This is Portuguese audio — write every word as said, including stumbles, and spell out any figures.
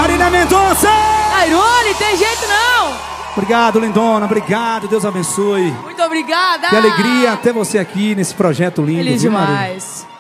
Marília Mendonça! Airone, tem jeito não! Obrigado, lindona, obrigado, Deus abençoe. Muito obrigada! Que alegria ter você aqui nesse projeto lindo. Feliz viu, demais. Marília?